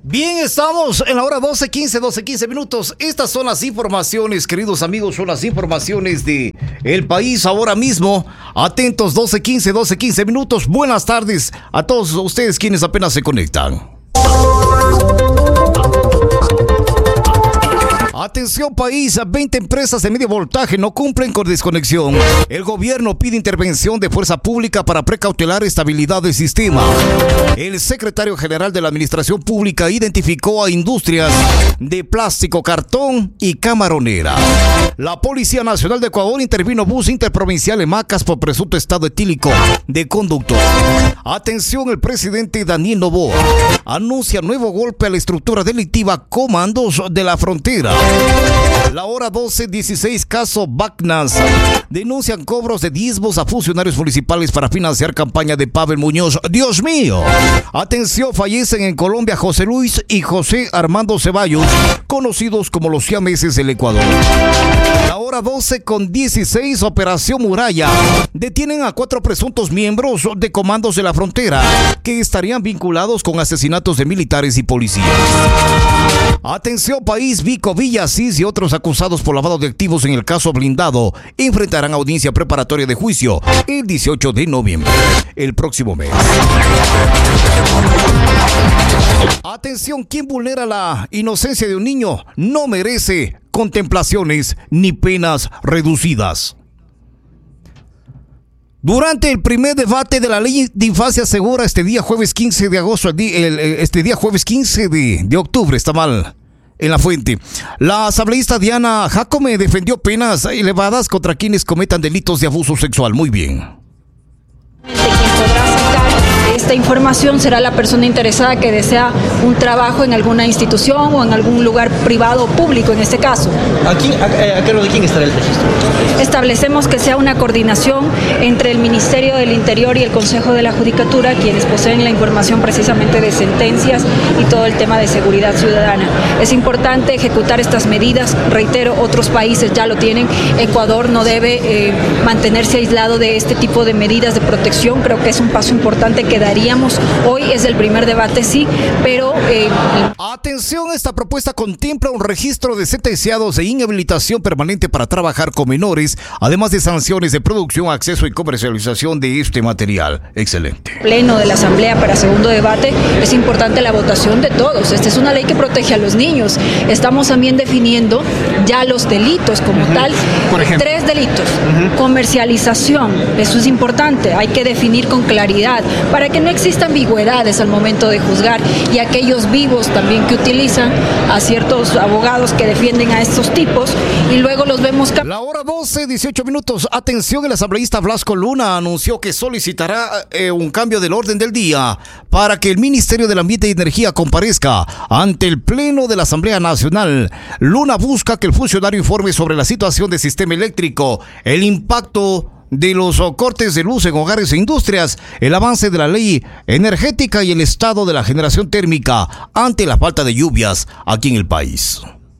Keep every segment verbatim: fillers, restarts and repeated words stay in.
Bien, estamos en la hora doce quince, doce quince minutos. Estas son las informaciones, queridos amigos, son las informaciones de El País ahora mismo. Atentos, doce quince, doce quince minutos. Buenas tardes a todos ustedes quienes apenas se conectan. Atención país, veinte empresas de medio voltaje no cumplen con desconexión. El gobierno pide intervención de fuerza pública para precautelar estabilidad del sistema. El secretario general de la Administración Pública identificó a industrias de plástico, cartón y camaronera. La Policía Nacional de Ecuador intervino bus interprovincial en Macas por presunto estado etílico de conductor. Atención, el presidente Daniel Noboa anuncia nuevo golpe a la estructura delictiva Comandos de la Frontera. La hora doce dieciséis, caso Bacnas. Denuncian cobros de diezmos a funcionarios municipales para financiar campaña de Pavel Muñoz. ¡Dios mío! Atención, fallecen en Colombia José Luis y José Armando Ceballos, conocidos como los siameses del Ecuador. La hora doce con dieciséis, Operación Muralla. Detienen a cuatro presuntos miembros de Comandos de la Frontera que estarían vinculados con asesinatos de militares y policías. Atención país, Vico Villasís y otros acusados por lavado de activos en el caso Blindado enfrentarán audiencia preparatoria de juicio el dieciocho de noviembre, el próximo mes. Atención, quien vulnera la inocencia de un niño no merece contemplaciones ni penas reducidas. Durante el primer debate de la ley de infancia segura este día jueves quince de agosto, este día jueves quince de, de octubre, está mal en la fuente, la asambleísta Diana Jacome defendió penas elevadas contra quienes cometan delitos de abuso sexual. Muy bien. Quien podrá sacar esta información será la persona interesada que desea un trabajo en alguna institución o en algún lugar privado o público en este caso. ¿A, quién, a, a cargo de quién estará el registro? Establecemos que sea una coordinación entre el Ministerio del Interior y el Consejo de la Judicatura, quienes poseen la información precisamente de sentencias y todo el tema de seguridad ciudadana. Es importante ejecutar estas medidas, reitero, otros países ya lo tienen. Ecuador no debe eh, mantenerse aislado de este tipo de medidas de protección. Creo que es un paso importante que daríamos. Hoy es el primer debate, sí, pero... Eh... Atención, esta propuesta contempla un registro de sentenciados e inhabilitación permanente para trabajar con menores, además de sanciones de producción, acceso y comercialización de este material. Excelente. Pleno de la Asamblea para segundo debate, es importante la votación de todos. Esta es una ley que protege a los niños. Estamos también definiendo ya los delitos como uh-huh. tal. Por ejemplo. Tres delitos. Uh-huh. Comercialización, eso es importante. Hay que definir con claridad para que no exista ambigüedades al momento de juzgar, y aquellos vivos también que utilizan a ciertos abogados que defienden a estos tipos y luego los vemos... La hora doce, dieciocho minutos. Atención, el asambleísta Blasco Luna anunció que solicitará eh, un cambio del orden del día para que el Ministerio del Ambiente y Energía comparezca ante el Pleno de la Asamblea Nacional. Luna busca que el funcionario informe sobre la situación del sistema eléctrico, el impacto de los cortes de luz en hogares e industrias, el avance de la ley energética y el estado de la generación térmica ante la falta de lluvias aquí en el país.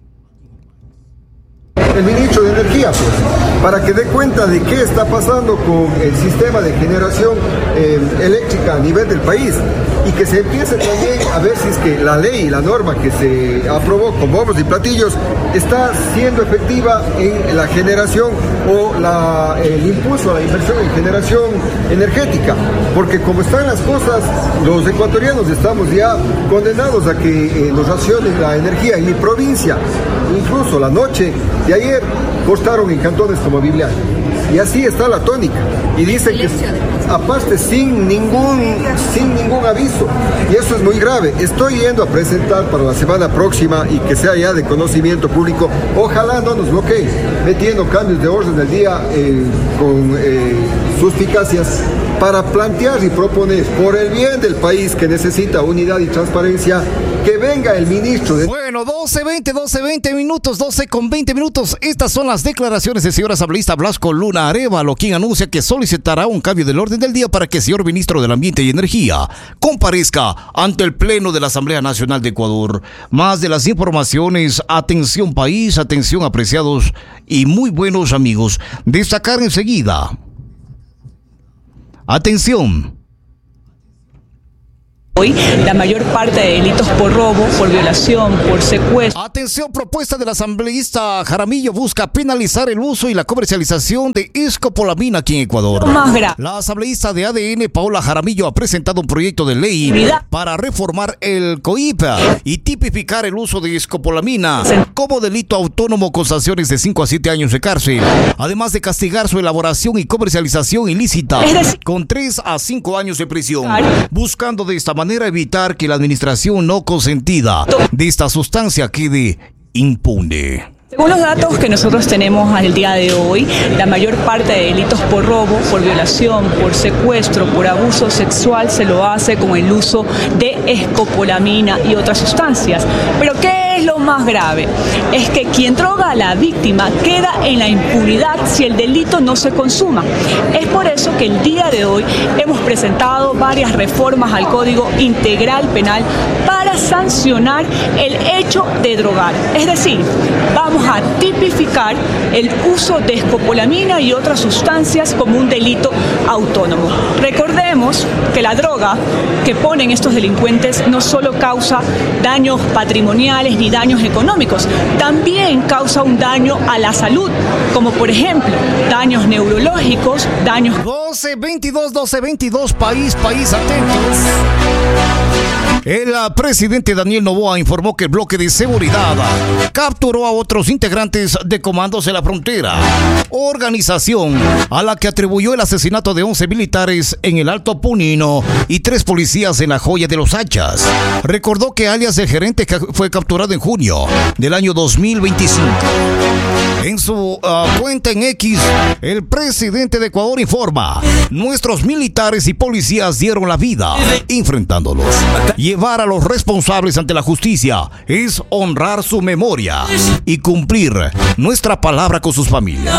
El ministro de Energía, pues, para que dé cuenta de qué está pasando con el sistema de generación eh, eléctrica a nivel del país, y que se empiece también a ver si es que la ley, la norma que se aprobó con bombos y platillos está siendo efectiva en la generación o la, el impulso a la inversión en generación energética, porque como están las cosas, los ecuatorianos estamos ya condenados a que eh, nos racionen la energía. En mi provincia, incluso la noche de ayer, cortaron en cantones como Biblia. Y así está la tónica. Y dicen que aparte sin ningún, sin ningún aviso. Y eso es muy grave. Estoy yendo a presentar para la semana próxima, y que sea ya de conocimiento público. Ojalá no nos bloqueen metiendo cambios de orden del día eh, con eh, suspicacias, para plantear y proponer, por el bien del país que necesita unidad y transparencia, que venga el ministro de... Bueno, doce veinte, doce veinte minutos, doce con veinte minutos. Estas son las declaraciones del señor asambleísta Blasco Luna Arévalo, quien anuncia que solicitará un cambio del orden del día para que el señor ministro del Ambiente y Energía comparezca ante el Pleno de la Asamblea Nacional de Ecuador. Más de las informaciones, atención país, atención apreciados y muy buenos amigos. Destacar enseguida. Atención. Hoy, la mayor parte de delitos por robo, por violación, por secuestro. Atención, propuesta del asambleísta Jaramillo busca penalizar el uso y la comercialización de escopolamina aquí en Ecuador. Más grave. La asambleísta de A D N, Paola Jaramillo, ha presentado un proyecto de ley para reformar el COIPA y tipificar el uso de escopolamina como delito autónomo con sanciones de cinco a siete años de cárcel, además de castigar su elaboración y comercialización ilícita con tres a cinco años de prisión, buscando de esta manera manera evitar que la administración no consentida de esta sustancia quede impune. Según los datos que nosotros tenemos al día de hoy, la mayor parte de delitos por robo, por violación, por secuestro, por abuso sexual se lo hace con el uso de escopolamina y otras sustancias. Pero ¿qué es lo más grave? Es que quien droga a la víctima queda en la impunidad si el delito no se consuma. Es por eso que el día de hoy hemos presentado varias reformas al Código Integral Penal para sancionar el hecho de drogar. Es decir, vamos a tipificar el uso de escopolamina y otras sustancias como un delito autónomo. Recordemos que la droga que ponen estos delincuentes no solo causa daños patrimoniales ni daños económicos, también causa un daño a la salud, como por ejemplo daños neurológicos, daños... doce veintidós, doce veintidós, país, país, atentos. El presidente Daniel Noboa informó que el bloque de seguridad capturó a otros integrantes de Comandos de la Frontera, organización a la que atribuyó el asesinato de once militares en el Alto Punino y tres policías en la Joya de los Hachas. Recordó que alias el gerente fue capturado en junio del año dos mil veinticinco. En su uh, cuenta en X, el presidente de Ecuador informa: nuestros militares y policías dieron la vida enfrentándolos. Llevar a los responsables ante la justicia es honrar su memoria y cumplir nuestra palabra con sus familias.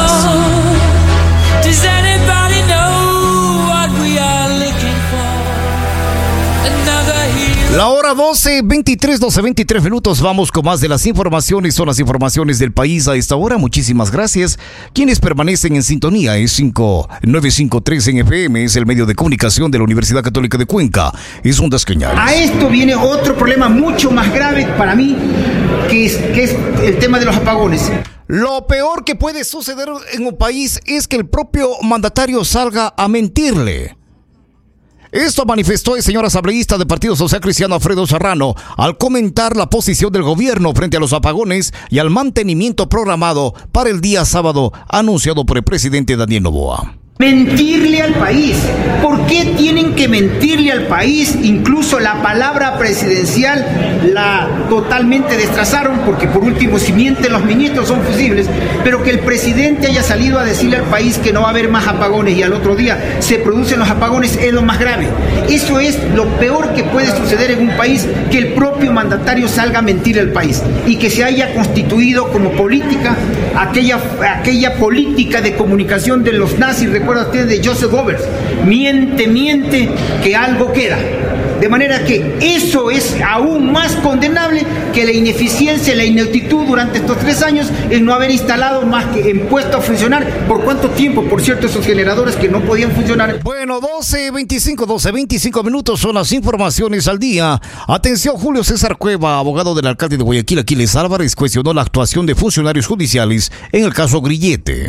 La hora doce veintitrés, doce veintitrés minutos. Vamos con más de las informaciones. Son las informaciones del país a esta hora. Muchísimas gracias. Quienes permanecen en sintonía es cinco nueve cinco tres en F M. Es el medio de comunicación de la Universidad Católica de Cuenca. Es Ondas Cañares. A esto viene otro problema mucho más grave para mí, que es, que es el tema de los apagones. Lo peor que puede suceder en un país es que el propio mandatario salga a mentirle. Esto manifestó el señor asambleísta del Partido Social Cristiano Alfredo Serrano al comentar la posición del gobierno frente a los apagones y al mantenimiento programado para el día sábado anunciado por el presidente Daniel Noboa. Mentirle al país. ¿Por qué tienen que mentirle al país? Incluso la palabra presidencial la totalmente destrazaron, porque por último, si mienten los ministros son fusibles, pero que el presidente haya salido a decirle al país que no va a haber más apagones y al otro día se producen los apagones es lo más grave. Eso es lo peor que puede suceder en un país, que el propio mandatario salga a mentir al país y que se haya constituido como política aquella, aquella política de comunicación de los nazis. Recuerda usted de Joseph Goebbels: miente, miente, que algo queda. De manera que eso es aún más condenable que la ineficiencia, la ineptitud durante estos tres años en no haber instalado más que en puesto a funcionar. ¿Por cuánto tiempo, por cierto, esos generadores que no podían funcionar? Bueno, doce veinticinco, doce veinticinco minutos son las informaciones al día. Atención, Julio César Cueva, abogado del alcalde de Guayaquil, Aquiles Álvarez, cuestionó la actuación de funcionarios judiciales en el caso Grillete.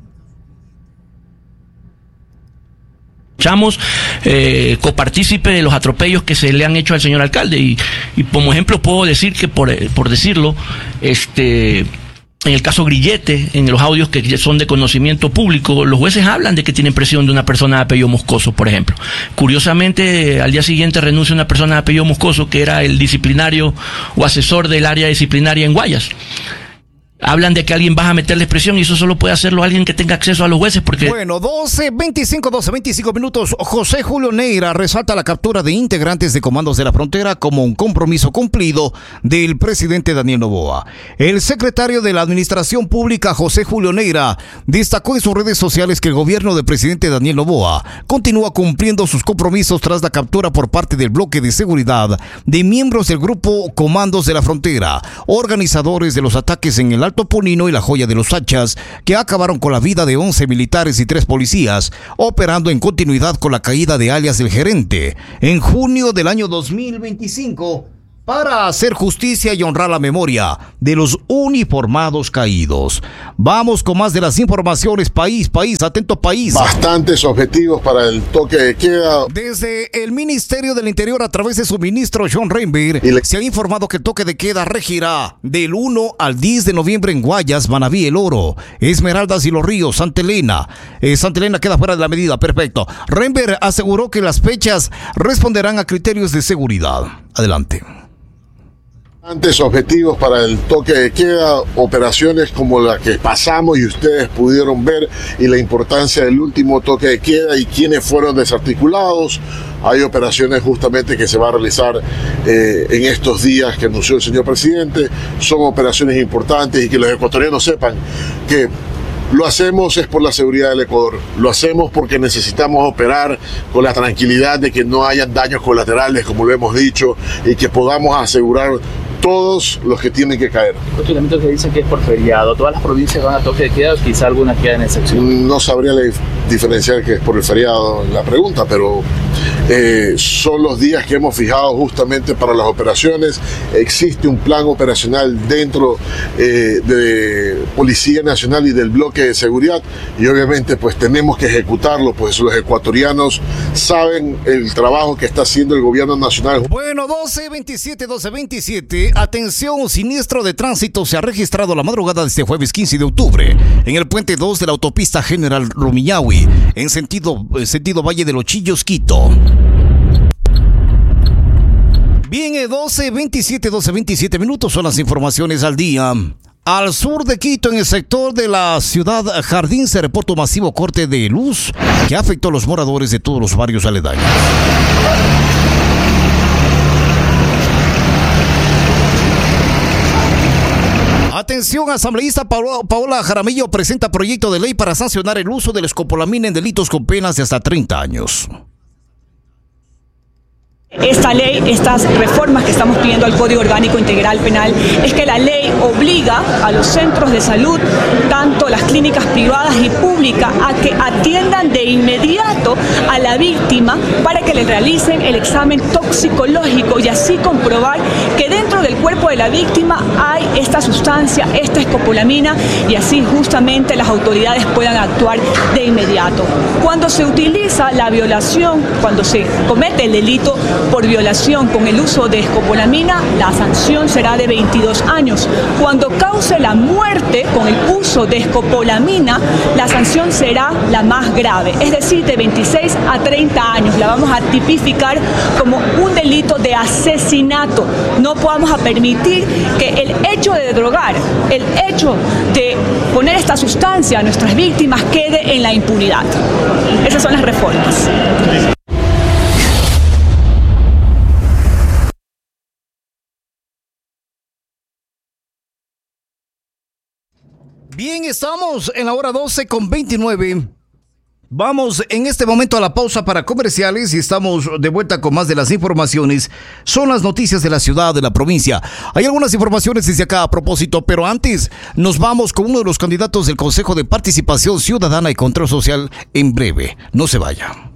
Somos eh, copartícipe de los atropellos que se le han hecho al señor alcalde y, y como ejemplo puedo decir que por, por decirlo, este, en el caso Grillete, en los audios que son de conocimiento público, los jueces hablan de que tienen presión de una persona de apellido Moscoso, por ejemplo. Curiosamente, al día siguiente renuncia una persona de apellido Moscoso que era el disciplinario o asesor del área disciplinaria en Guayas. Hablan de que alguien va a meterles presión y eso solo puede hacerlo alguien que tenga acceso a los jueces porque... Bueno, doce veinticinco, doce veinticinco minutos. José Julio Neira resalta la captura de integrantes de Comandos de la Frontera como un compromiso cumplido del presidente Daniel Noboa. El secretario de la Administración Pública, José Julio Neira, destacó en sus redes sociales que el gobierno del presidente Daniel Noboa continúa cumpliendo sus compromisos tras la captura por parte del bloque de seguridad de miembros del grupo Comandos de la Frontera, organizadores de los ataques en el General Toponino y La Joya de los Hachas, que acabaron con la vida de once militares y tres policías, operando en continuidad con la caída de alias El Gerente en junio del año dos mil veinticinco, para hacer justicia y honrar la memoria de los uniformados caídos. Vamos con más de las informaciones. País, país, atento país. Bastantes objetivos para el toque de queda. Desde el Ministerio del Interior, a través de su ministro John Reinberg, le... se ha informado que el toque de queda regirá del uno al diez de noviembre en Guayas, Manabí, El Oro, Esmeraldas y Los Ríos, Santa Elena. Eh, Santa Elena queda fuera de la medida, perfecto. Reinberg aseguró que las fechas responderán a criterios de seguridad. Adelante. Antes objetivos para el toque de queda, operaciones como la que pasamos y ustedes pudieron ver, y la importancia del último toque de queda y quienes fueron desarticulados. Hay operaciones justamente que se va a realizar eh, en estos días que anunció el señor presidente. Son operaciones importantes y que los ecuatorianos sepan que lo hacemos es por la seguridad del Ecuador, lo hacemos porque necesitamos operar con la tranquilidad de que no hayan daños colaterales, como lo hemos dicho, y que podamos asegurar todos los que tienen que caer. El cuestionamiento que dice que es por feriado, ¿todas las provincias van a toque de queda o quizá algunas quedan en excepción? No sabría diferenciar que es por el feriado en la pregunta, pero eh, son los días que hemos fijado justamente para las operaciones. Existe un plan operacional dentro eh, de Policía Nacional y del bloque de seguridad, y obviamente pues tenemos que ejecutarlo, pues los ecuatorianos saben el trabajo que está haciendo el gobierno nacional. Bueno, doce veintisiete, doce veintisiete, atención, siniestro de tránsito se ha registrado la madrugada de este jueves quince de octubre en el puente dos de la autopista General Rumiñahui, en sentido, sentido Valle de los Chillos, Quito. Bien, doce veintisiete, doce veintisiete minutos son las informaciones al día. Al sur de Quito, en el sector de la ciudad Jardín, se reporta un masivo corte de luz que afectó a los moradores de todos los barrios aledaños. Atención, asambleísta Paola, Paola Jaramillo presenta proyecto de ley para sancionar el uso de la escopolamina en delitos con penas de hasta treinta años. Esta ley, estas reformas que estamos pidiendo al Código Orgánico Integral Penal, es que la ley obliga a los centros de salud, tanto las clínicas privadas y públicas, a que atiendan de inmediato a la víctima para que le realicen el examen toxicológico y así comprobar que dentro del cuerpo de la víctima hay esta sustancia, esta escopolamina, y así justamente las autoridades puedan actuar de inmediato. Cuando se utiliza la violación, cuando se comete el delito por violación con el uso de escopolamina, la sanción será de veintidós años. Cuando cause la muerte con el uso de escopolamina, la sanción será la más grave, es decir, de veintiséis a treinta años. La vamos a tipificar como un delito de asesinato. No vamos a permitir que el hecho de drogar, el hecho de poner esta sustancia a nuestras víctimas quede en la impunidad. Esas son las reformas. Bien, estamos en la hora doce con veintinueve. Vamos en este momento a la pausa para comerciales y estamos de vuelta con más de las informaciones. Son las noticias de la ciudad, de la provincia. Hay algunas informaciones desde acá a propósito, pero antes nos vamos con uno de los candidatos del Consejo de Participación Ciudadana y Control Social en breve. No se vaya.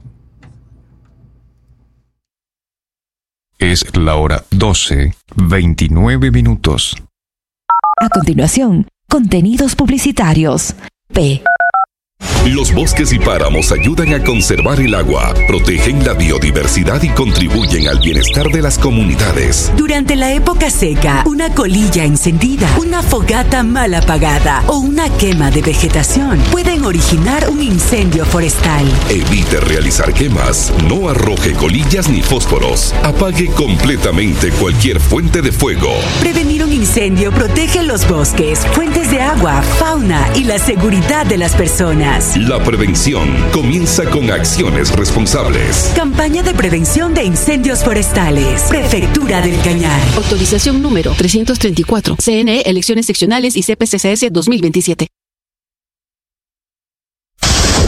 Es la hora doce, veintinueve minutos. A continuación, contenidos publicitarios. P. Los bosques y páramos ayudan a conservar el agua, protegen la biodiversidad y contribuyen al bienestar de las comunidades. Durante la época seca, una colilla encendida, una fogata mal apagada o una quema de vegetación pueden originar un incendio forestal. Evite realizar quemas, no arroje colillas ni fósforos, apague completamente cualquier fuente de fuego. Prevenir un incendio protege los bosques, fuentes de agua, fauna y la seguridad de las personas. La prevención comienza con acciones responsables. Campaña de prevención de incendios forestales. Prefectura del Cañar. Autorización número trescientos treinta y cuatro. C N E, elecciones seccionales y C P C C S dos mil veintisiete.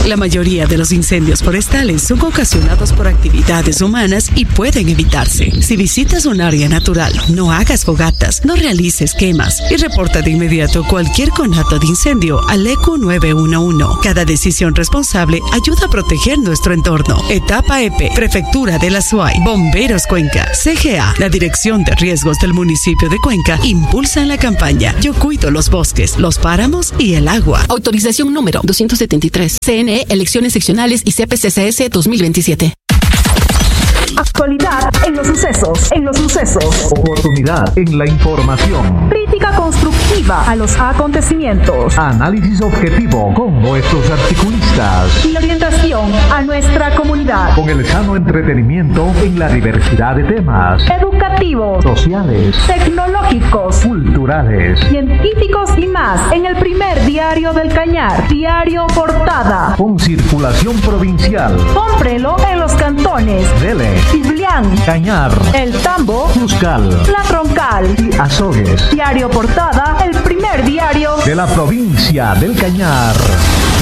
La mayoría de los incendios forestales son ocasionados por actividades humanas y pueden evitarse. Si visitas un área natural, no hagas fogatas, no realices quemas y reporta de inmediato cualquier conato de incendio al E Q nueve uno uno. Cada decisión responsable ayuda a proteger nuestro entorno. Etapa E P, Prefectura de la S U A Y, Bomberos Cuenca, C G A, la Dirección de Riesgos del municipio de Cuenca impulsan la campaña Yo cuido los bosques, los páramos y el agua. Autorización número doscientos setenta y tres. C N E, Elecciones Seccionales y C P C C S dos mil veintisiete. Actualidad en los sucesos, en los sucesos. Oportunidad en la información. Crítica constructiva a los acontecimientos. Análisis objetivo con nuestros articulistas. Y orientación a nuestra comunidad. Con el sano entretenimiento en la diversidad de temas. Educativos. Sociales. Tecnológicos. Culturales. Científicos y más. En el primer diario del Cañar. Diario Portada. Con circulación provincial. Cómprelo en los cantones. Dele. Ciblián, Cañar, El Tambo, Cuscal, La Troncal y Azogues. Diario Portada, el primer diario de la provincia del Cañar.